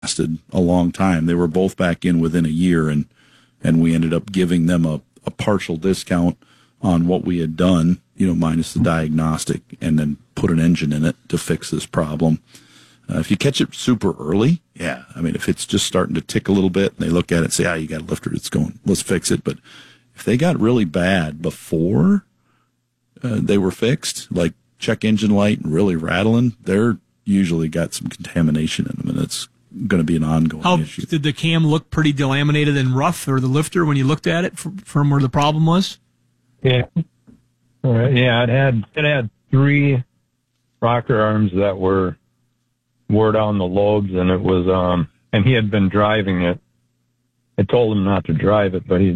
lasted a long time. They were both back in within a year, and we ended up giving them a partial discount on what we had done, minus the diagnostic, and then put an engine in it to fix this problem. If you catch it super early, yeah. I mean, if it's just starting to tick a little bit and they look at it and say, you got a lifter, it's going, let's fix it. But if they got really bad before they were fixed, like check engine light and really rattling, they're usually got some contamination in them, and it's going to be an ongoing issue. Did the cam look pretty delaminated and rough, or the lifter, when you looked at it from where the problem was? Yeah. Yeah, it had 3 rocker arms that wore down the lobes, and it was and he had been driving it. I told him not to drive it, but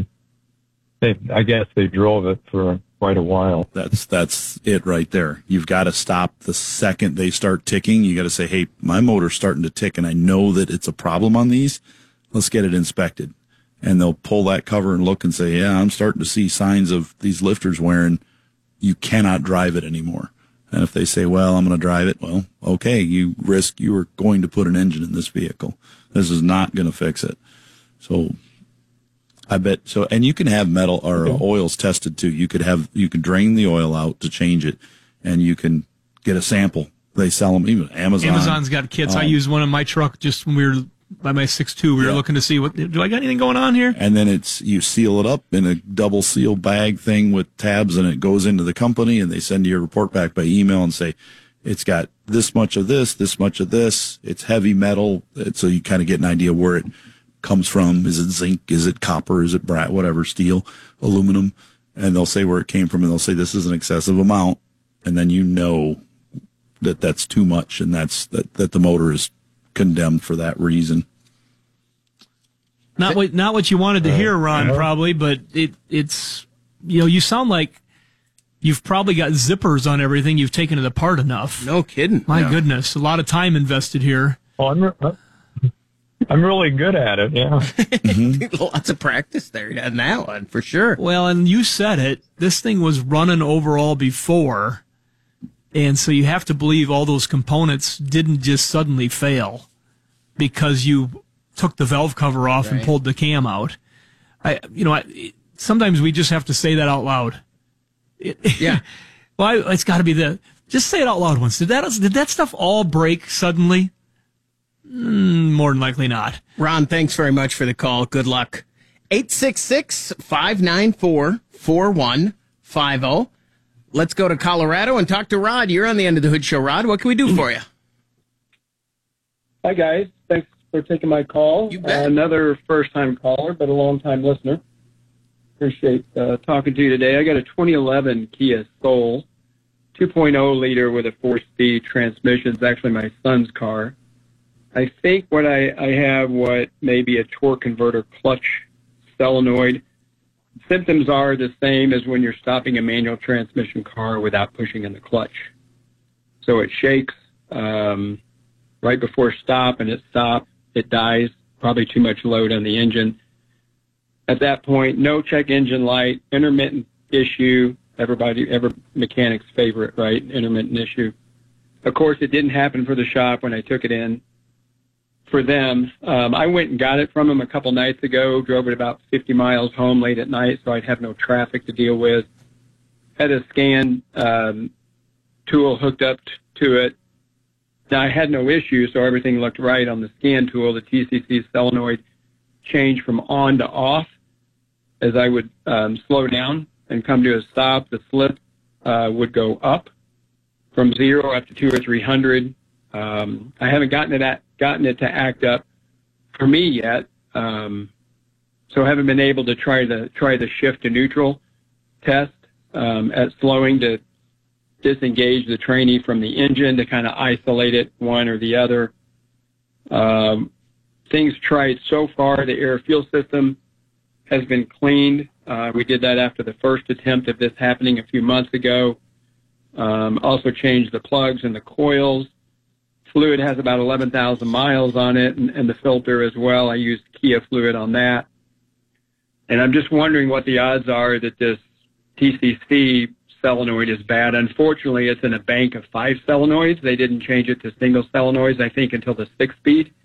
I guess they drove it for quite a while. That's it right there. You've got to stop the second they start ticking. You got to say, hey, my motor's starting to tick, and I know that it's a problem on these. Let's get it inspected. And they'll pull that cover and look and say, yeah, I'm starting to see signs of these lifters wearing. You cannot drive it anymore. And if they say, well, I'm going to drive it, well, okay, you are going to put an engine in this vehicle. This is not going to fix it. So I bet so. And you can have metal or oils tested too. You can drain the oil out to change it, and you can get a sample. They sell them, even Amazon. Amazon's got kits. I used one in my truck just when we were by my 6.2. We were looking to see do I got anything going on here? And then you seal it up in a double seal bag thing with tabs, and it goes into the company, and they send you a report back by email and say, it's got this much of this much of this. It's heavy metal. So you kind of get an idea where it comes from. Is it zinc? Is it copper? Is it whatever, steel, aluminum? And they'll say where it came from, and they'll say this is an excessive amount. And then you know that that's too much, and that the motor is condemned for that reason. Not what you wanted to hear, Ron, probably, but it's you sound like you've probably got zippers on everything. You've taken it apart enough. No kidding. My goodness, a lot of time invested here. Oh, I'm really good at it, yeah. Mm-hmm. Lots of practice there on that one, for sure. Well, and you said it. This thing was running overall before, and so you have to believe all those components didn't just suddenly fail because you took the valve cover off and pulled the cam out. Sometimes we just have to say that out loud. Yeah. Well, it's got to be just say it out loud once. Did that stuff all break suddenly? More than likely not. Ron, thanks very much for the call. Good luck. 866-594-4150. Let's go to Colorado and talk to Rod. You're on the End of the Hood Show, Rod. What can we do for you? Hi, guys. Thanks for taking my call. You bet. Another first-time caller, but a long-time listener. Appreciate talking to you today. I got a 2011 Kia Soul, 2.0 liter with a 4-speed transmission. It's actually my son's car. I think what I have may be a torque converter clutch solenoid. Symptoms are the same as when you're stopping a manual transmission car without pushing in the clutch. So it shakes right before stop, and it stops. It dies, probably too much load on the engine. At that point, no check engine light, intermittent issue, every mechanic's favorite, right? Intermittent issue. Of course, it didn't happen for the shop when I took it in for them. I went and got it from them a couple nights ago, drove it about 50 miles home late at night so I'd have no traffic to deal with. Had a scan tool hooked up to it. Now, I had no issue, so everything looked right on the scan tool. The TCC solenoid changed from on to off. As I would slow down and come to a stop, the slip would go up from 0 up to 200 or 300. I haven't gotten it to act up for me yet, so I haven't been able to try the shift to neutral test at slowing to disengage the trainee from the engine to kind of isolate it one or the other. Things tried so far. The air fuel system has been cleaned. We did that after the first attempt of this happening a few months ago. Also changed the plugs and the coils. Fluid has about 11,000 miles on it, and the filter as well. I used Kia fluid on that. And I'm just wondering what the odds are that this TCC solenoid is bad. Unfortunately, it's in a bank of 5 solenoids. They didn't change it to single solenoids, I think, until the 6-speed.